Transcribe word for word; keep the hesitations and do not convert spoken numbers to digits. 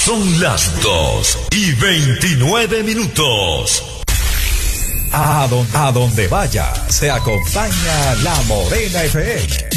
Son las dos y veintinueve minutos. A donde, a donde vaya, se acompaña La Morena F M.